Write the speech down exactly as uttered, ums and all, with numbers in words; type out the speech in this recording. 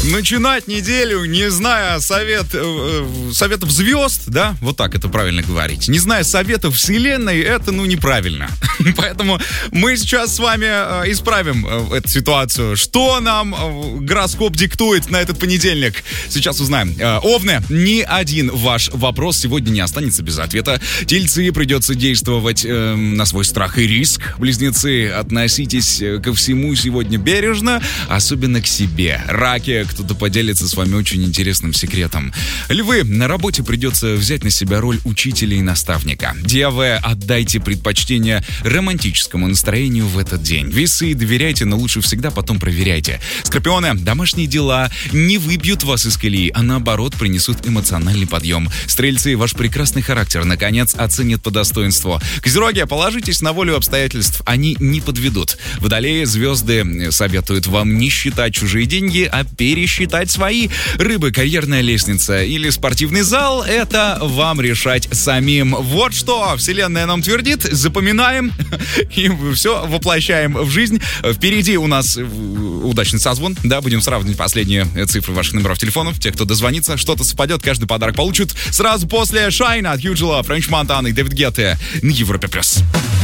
начинать неделю, не зная совет, э, советов звезд, да, вот так это правильно говорить, не зная советов вселенной, это, ну, неправильно. Поэтому мы сейчас с вами э, исправим э, эту ситуацию. Что нам э, гороскоп диктует на этот понедельник? Сейчас узнаем. Э, Овны, ни один ваш вопрос сегодня не останется без ответа. Тельцы, придется действовать э, на свой страх и риск. Близнецы, относитесь ко всему сегодня бережно, особенно к себе. Раки, кто-то поделится с вами очень интересным секретом. Львы, на работе придется взять на себя роль учителя и наставника. Девы, отдайте предпочтение романтическому настроению в этот день. Весы, доверяйте, но лучше всегда потом проверяйте. Скорпионы, домашние дела не выбьют вас из колеи, а наоборот принесут эмоциональный подъем. Стрельцы, ваш прекрасный характер, наконец, оценят по достоинству. Козероги, положитесь на волю обстоятельств, они не подведут. Водолеи, звезды советуют вам не считать чужие деньги, а пересчитать свои. Рыбы, карьерная лестница или спортивный зал — это вам решать самим. Вот что вселенная нам твердит, запоминаем и все воплощаем в жизнь. Впереди у нас удачный созвон, да, будем сравнивать последние цифры ваших номеров телефонов. Те, кто дозвонится, что-то совпадет, каждый подарок получит сразу после Shine от Hugela, Френч Монтана и Дэвид Гетте на Европе+.